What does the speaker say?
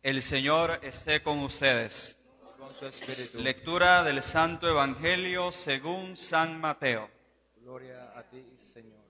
El Señor esté con ustedes. Con su espíritu. Lectura del Santo Evangelio según San Mateo. Gloria a ti, Señor.